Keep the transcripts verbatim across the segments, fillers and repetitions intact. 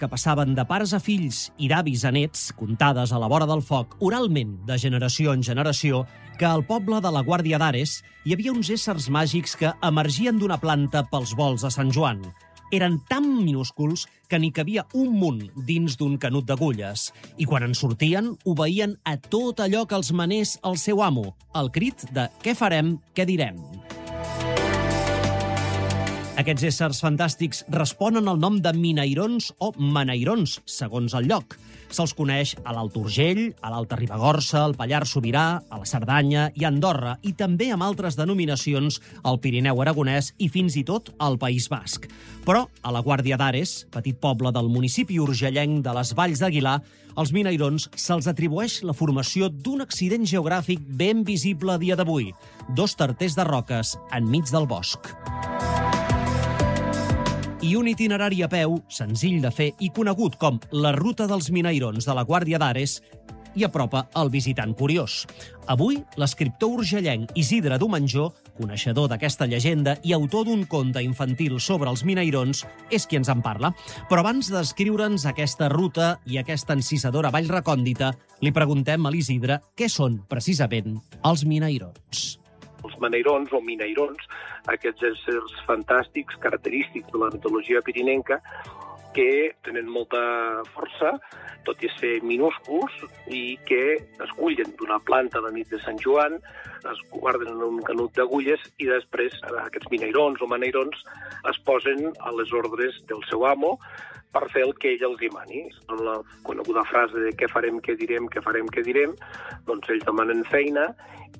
que passaven de pares a fills i d'avis a nets, contades a la vora del foc, oralment, de generació en generació, que al poble de la Guàrdia d'Ares hi havia uns éssers màgics que emergien d'una planta pels volts de Sant Joan. Eren tan minúsculs que n'hi cabia un munt dins d'un canut d'agulles. I quan en sortien, obeïen a tot allò que els manés el seu amo, el crit de «Què farem, què direm?». Aquests éssers fantàstics responen al nom de minairons o manairons, segons el lloc. Se'ls coneix a l'Alt Urgell, a l'Alta Ribagorça, al Pallars Sobirà, a la Cerdanya i a Andorra, i també amb altres denominacions al Pirineu aragonès i fins i tot al País Basc. Però a la Guàrdia d'Ares, petit poble del municipi urgellenc de les Valls d'Aguilar, als minairons se'ls atribueix la formació d'un accident geogràfic ben visible a dia d'avui: dos tarters de roques enmig del bosc. I un itinerari a peu, senzill de fer i conegut com la Ruta dels Minairons de la Guàrdia d'Ares, hi apropa el visitant curiós. Avui, l'escriptor urgellenc Isidre Domenjó, coneixedor d'aquesta llegenda i autor d'un conte infantil sobre els minairons, és qui ens en parla. Però abans d'escriure'ns aquesta ruta i aquesta encisadora vall recòndita, li preguntem a l'Isidre què són, precisament, els minairons. Els manairons o minairons, aquests éssers fantàstics, característics de la mitologia pirinenca, que tenen molta força, tot i ser minúsculs, i que es cullen d'una planta la nit de Sant Joan, es guarden en un canut d'agulles i després aquests minairons o manairons es posen a les ordres del seu amo per fer el que ell els dimani. Amb la coneguda frase de què farem, què direm, què farem, què direm, doncs ells demanen feina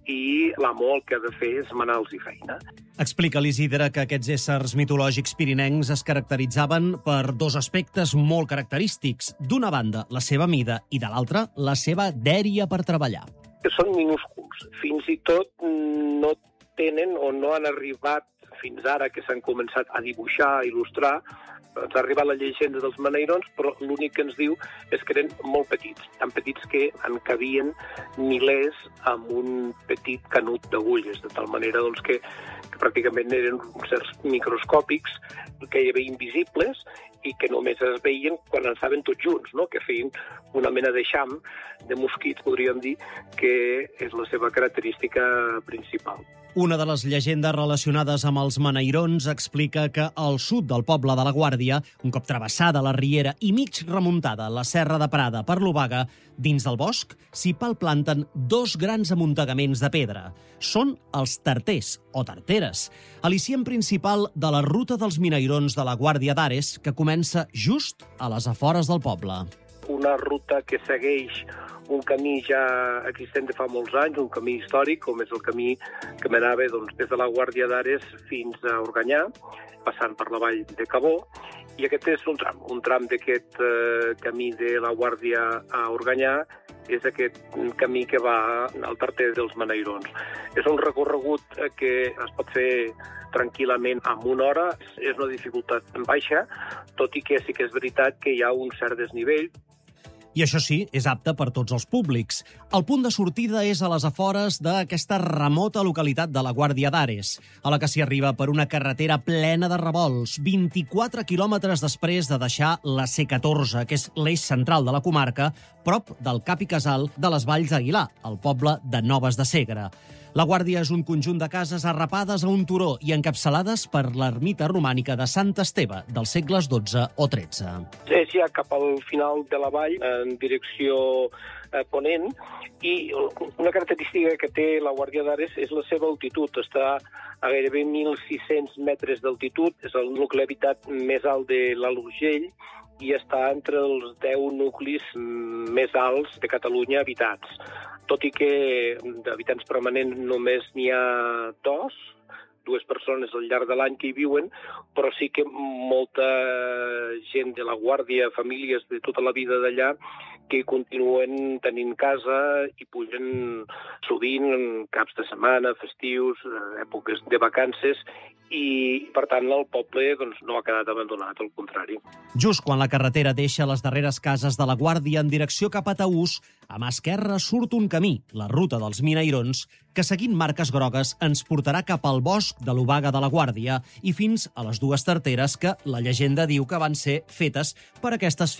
i l'amo el que ha de fer és manar-los feina. Explica l'Isidre que aquests éssers mitològics pirinencs es caracteritzaven per dos aspectes molt característics. D'una banda, la seva mida, i de l'altra, la seva dèria per treballar. Que són minúsculs. Fins i tot no tenen o no han arribat fins ara que s'han començat a dibuixar, a il·lustrar. Ens ha arribat la llegenda dels manairons, però l'únic que ens diu és que eren molt petits, tan petits que en cabien milers amb un petit canut d'agulles, de tal manera doncs, que, que pràcticament eren certs microscòpics que hi havia invisibles i que només es veien quan estaven tots junts, no? Que feien una mena de xam de mosquits, podríem dir, que és la seva característica principal. Una de les llegendes relacionades amb els manairons explica que al sud del poble de la Guàrdia, un cop travessada la riera i mig remuntada la serra de Prada per l'Obaga, dins del bosc s'hi palplanten dos grans amuntegaments de pedra. Són els tarters, o tarteres, al·licient principal de la Ruta dels Minairons de la Guàrdia d'Ares, que comença just a les afores del poble. Una ruta que segueix un camí ja existent de fa molts anys, un camí històric, com és el camí que m'anava doncs, des de la Guàrdia d'Ares fins a Organyà, passant per la vall de Cabó, i aquest és un tram. Un tram d'aquest eh, camí de la Guàrdia a Organyà és aquest camí que va al Tarter dels Manairons. És un recorregut que es pot fer tranquil·lament en una hora, és una dificultat baixa, tot i que sí que és veritat que hi ha un cert desnivell. I això sí, és apte per tots els públics. El punt de sortida és a les afores d'aquesta remota localitat de la Guàrdia d'Ares, a la que s'hi arriba per una carretera plena de revolts, vint-i-quatre quilòmetres després de deixar la C catorze, que és l'eix central de la comarca, prop del cap i casal de les Valls d'Aguilar, el poble de Noves de Segre. La Guàrdia és un conjunt de cases arrapades a un turó i encapçalades per l'ermita romànica de Sant Esteve, dels segles dotze o tretze. És ja cap al final de la vall, en direcció eh, ponent, i una característica que té la Guàrdia d'Ares és la seva altitud. Està a gairebé mil sis-cents metres d'altitud, és el nucli habitat més alt de l'Alt Urgell i està entre els deu nuclis més alts de Catalunya habitats. Tot i que d'habitants permanents només n'hi ha dos, dues persones al llarg de l'any que hi viuen, però sí que molta gent de la Guàrdia, famílies de tota la vida d'allà, que continuen tenint casa i pugen sovint en caps de setmana, festius, èpoques de vacances, i, per tant, el poble doncs, no ha quedat abandonat, al contrari. Just quan la carretera deixa les darreres cases de la Guàrdia en direcció cap a Taús, a mà esquerra surt un camí, la ruta dels Minairons, que seguint marques grogues ens portarà cap al bosc de l'Obaga de la Guàrdia i fins a les dues tarteres que la llegenda diu que van ser fetes per aquestes